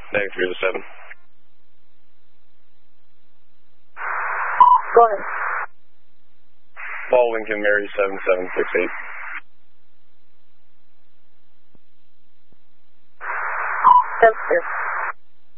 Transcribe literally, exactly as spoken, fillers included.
Negative three to seven. Go ahead. Paul Lincoln, Mary seven seven six eight. Yes, sir.